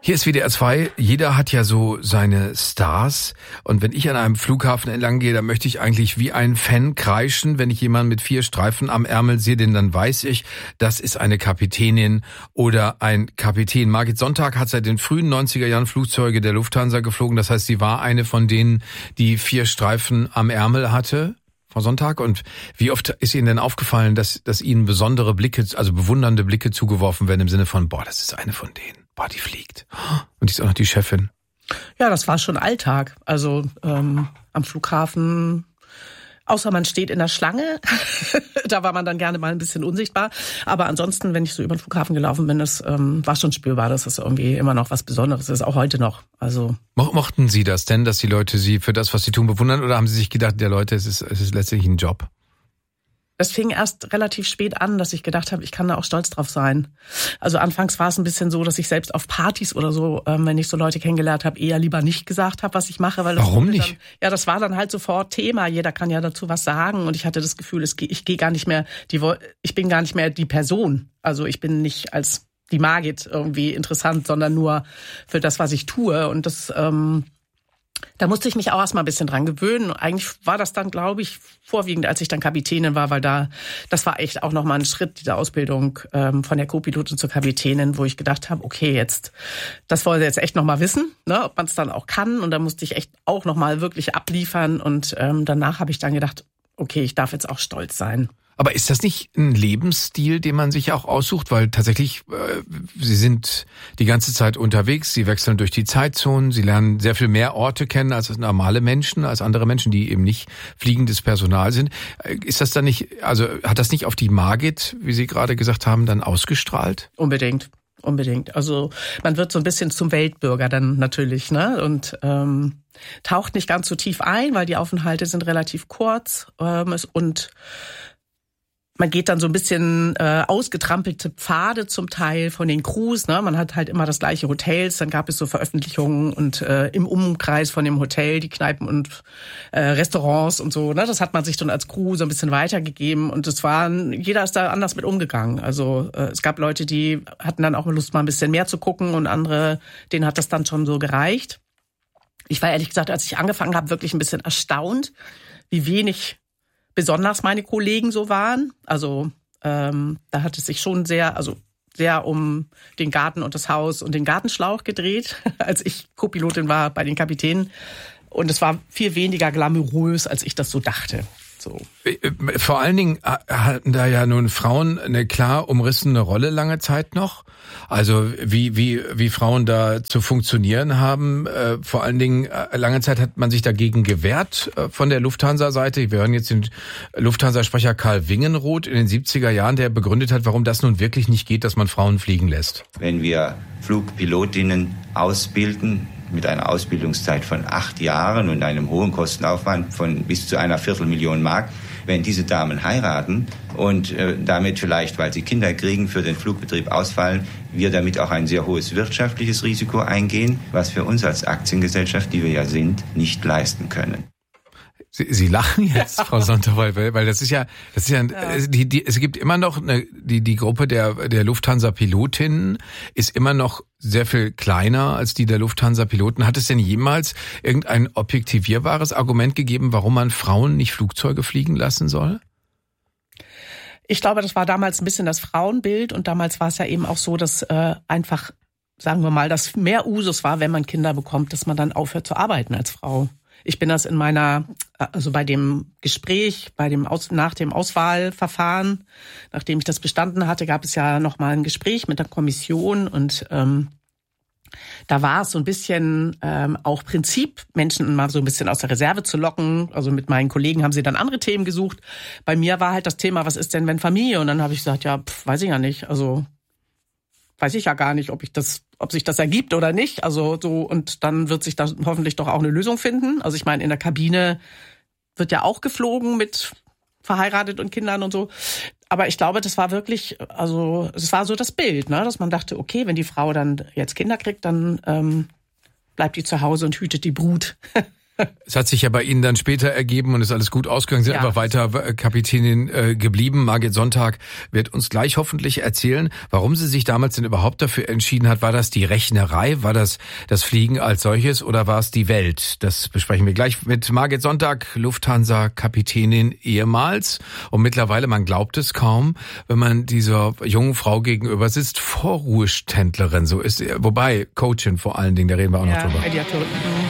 Hier ist WDR 2. Jeder hat ja so seine Stars. Und wenn ich an einem Flughafen entlang gehe, dann möchte ich eigentlich wie ein Fan kreischen. Wenn ich jemanden mit 4 Streifen am Ärmel sehe, denn dann weiß ich, das ist eine Kapitänin oder ein Kapitän. Margit Sonntag hat seit den frühen 90er Jahren Flugzeuge der Lufthansa geflogen. Das heißt, sie war eine von denen, die 4 Streifen am Ärmel hatte. Frau Sonntag, und wie oft ist Ihnen denn aufgefallen, dass Ihnen besondere Blicke, also bewundernde Blicke zugeworfen werden im Sinne von, boah, das ist eine von denen, boah, die fliegt. Und die ist auch noch die Chefin. Ja, das war schon Alltag. Also am Flughafen, außer man steht in der Schlange, da war man dann gerne mal ein bisschen unsichtbar. Aber ansonsten, wenn ich so über den Flughafen gelaufen bin, das war schon spürbar, dass das irgendwie immer noch was Besonderes ist, auch heute noch. Also mochten Sie das denn, dass die Leute Sie für das, was Sie tun, bewundern? Oder haben Sie sich gedacht, der Leute, es ist letztlich ein Job? Das fing erst relativ spät an, dass ich gedacht habe, ich kann da auch stolz drauf sein. Also anfangs war es ein bisschen so, dass ich selbst auf Partys oder so, wenn ich so Leute kennengelernt habe, eher lieber nicht gesagt habe, was ich mache. Weil das Warum nicht? Ja, das war dann halt sofort Thema. Jeder kann ja dazu was sagen. Und ich hatte das Gefühl, ich bin gar nicht mehr die Person. Also ich bin nicht als die Margit irgendwie interessant, sondern nur für das, was ich tue. Und das da musste ich mich auch erstmal ein bisschen dran gewöhnen. Eigentlich war das dann, glaube ich, vorwiegend, als ich dann Kapitänin war, weil das war echt auch nochmal ein Schritt, diese Ausbildung von der Co-Pilotin zur Kapitänin, wo ich gedacht habe, okay, das wollen sie jetzt echt nochmal wissen, ne, ob man es dann auch kann. Und da musste ich echt auch nochmal wirklich abliefern. Und danach habe ich dann gedacht, okay, ich darf jetzt auch stolz sein. Aber ist das nicht ein Lebensstil, den man sich auch aussucht? Weil tatsächlich, Sie sind die ganze Zeit unterwegs, Sie wechseln durch die Zeitzonen, Sie lernen sehr viel mehr Orte kennen als normale Menschen, als andere Menschen, die eben nicht fliegendes Personal sind. Ist das dann nicht, also hat das nicht auf die Margit, wie Sie gerade gesagt haben, dann ausgestrahlt? Unbedingt. Also man wird so ein bisschen zum Weltbürger dann natürlich, ne? Und taucht nicht ganz so tief ein, weil die Aufenthalte sind relativ kurz und man geht dann so ein bisschen ausgetrampelte Pfade zum Teil von den Crews. Ne? Man hat halt immer das gleiche Hotels. Dann gab es so Veröffentlichungen und im Umkreis von dem Hotel die Kneipen und Restaurants und so. Ne? Das hat man sich dann als Crew so ein bisschen weitergegeben. Und jeder ist da anders mit umgegangen. Also es gab Leute, die hatten dann auch Lust, mal ein bisschen mehr zu gucken. Und andere, denen hat das dann schon so gereicht. Ich war ehrlich gesagt, als ich angefangen habe, wirklich ein bisschen erstaunt, wie wenig besonders meine Kollegen so waren. Also da hat es sich schon sehr um den Garten und das Haus und den Gartenschlauch gedreht, als ich Co-Pilotin war bei den Kapitänen. Und es war viel weniger glamourös, als ich das so dachte. So. Vor allen Dingen hatten da ja nun Frauen eine klar umrissene Rolle lange Zeit noch. Also wie Frauen da zu funktionieren haben. Vor allen Dingen lange Zeit hat man sich dagegen gewehrt von der Lufthansa-Seite. Wir hören jetzt den Lufthansa-Sprecher Karl Wingenroth in den 70er Jahren, der begründet hat, warum das nun wirklich nicht geht, dass man Frauen fliegen lässt. Wenn wir Flugpilotinnen ausbilden, mit einer Ausbildungszeit von 8 Jahren und einem hohen Kostenaufwand von bis zu 250.000 Mark, wenn diese Damen heiraten und damit vielleicht, weil sie Kinder kriegen, für den Flugbetrieb ausfallen, wir damit auch ein sehr hohes wirtschaftliches Risiko eingehen, was wir uns als Aktiengesellschaft, die wir ja sind, nicht leisten können. Sie lachen jetzt, Frau Sonntag, weil es gibt immer noch die Gruppe der Lufthansa-Pilotinnen ist immer noch sehr viel kleiner als die der Lufthansa-Piloten. Hat es denn jemals irgendein objektivierbares Argument gegeben, warum man Frauen nicht Flugzeuge fliegen lassen soll? Ich glaube, das war damals ein bisschen das Frauenbild und damals war es ja eben auch so, dass einfach, sagen wir mal, dass mehr Usus war, wenn man Kinder bekommt, dass man dann aufhört zu arbeiten als Frau. Ich bin das bei dem Gespräch, nach dem Auswahlverfahren, nachdem ich das bestanden hatte, gab es ja nochmal ein Gespräch mit der Kommission und da war es so ein bisschen auch Prinzip, Menschen mal so ein bisschen aus der Reserve zu locken. Also mit meinen Kollegen haben sie dann andere Themen gesucht. Bei mir war halt das Thema, was ist denn, wenn Familie? Und dann habe ich gesagt, ja, weiß ich ja nicht. Also weiß ich ja gar nicht, ob sich das ergibt oder nicht. Also so, und dann wird sich da hoffentlich doch auch eine Lösung finden. Also ich meine, in der Kabine wird ja auch geflogen mit verheiratet und Kindern und so. Aber ich glaube, das war wirklich, also es war so das Bild, ne, dass man dachte, okay, wenn die Frau dann jetzt Kinder kriegt, dann bleibt die zu Hause und hütet die Brut. Es hat sich ja bei Ihnen dann später ergeben und ist alles gut ausgegangen, sind einfach weiter Kapitänin geblieben. Margit Sonntag wird uns gleich hoffentlich erzählen, warum sie sich damals denn überhaupt dafür entschieden hat. War das die Rechnerei, war das Fliegen als solches oder war es die Welt? Das besprechen wir gleich mit Margit Sonntag, Lufthansa-Kapitänin ehemals. Und mittlerweile, man glaubt es kaum, wenn man dieser jungen Frau gegenüber sitzt, Vorruheständlerin, so ist sie. Wobei, Coachin vor allen Dingen, da reden wir auch noch drüber. Mediatorin.